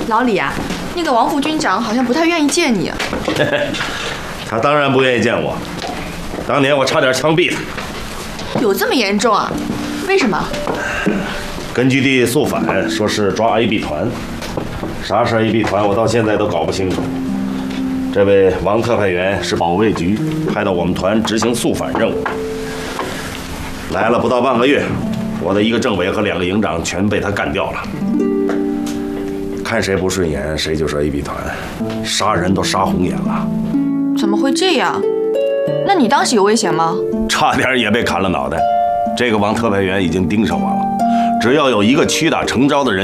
老李啊，那个王副军长好像不太愿意见你。 他当然不愿意见我，当年我差点枪毙他。 有这么严重啊？为什么？ 根据地肃反，说是抓 AB 团，啥是 AB 团，我到现在都搞不清楚。这位王特派员是保卫局派到我们团执行肃反任务，来了不到半个月，我的一个政委和2个营长全被他干掉了。看谁不顺眼，谁就是 AB 团，杀人都杀红眼了。 怎么会这样？那你当时有危险吗？ 差点也被砍了脑袋。这个王特派员已经盯上我了，只要有一个屈打成招的人